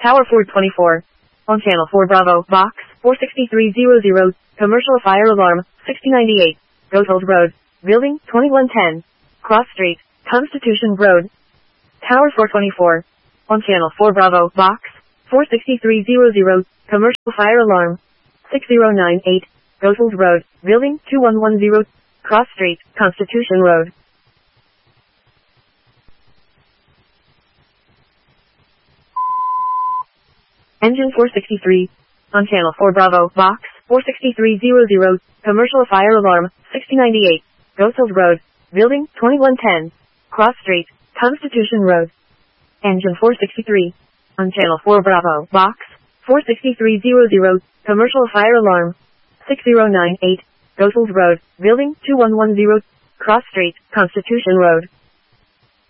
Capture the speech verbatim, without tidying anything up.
Tower four twenty-four. On channel four Bravo, box four six three zero zero, commercial fire alarm, sixty ninety-eight, Gothold Road, building twenty-one ten, Cross Street, Constitution Road. Tower four twenty-four. On channel four Bravo, box four six three zero zero, commercial fire alarm, six zero nine eight, Gothold Road, building two one one zero, Cross Street, Constitution Road. Engine four sixty-three. On channel four Bravo, box four six three zero zero, commercial fire alarm, sixty ninety-eight, Gothold Road, building twenty-one ten, Cross Street, Constitution Road. Engine four sixty-three. On channel four Bravo, box four six three zero zero, commercial fire alarm, six zero nine eight, Gothold Road, building two one one zero, Cross Street, Constitution Road.